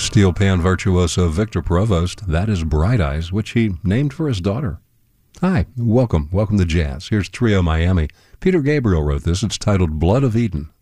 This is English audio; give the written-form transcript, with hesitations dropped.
steel pan virtuoso Victor Provost. That is Bright Eyes, which he named for his daughter. Hi, welcome to jazz. Here's Trio Miami. Peter Gabriel wrote this. It's titled Blood of Eden.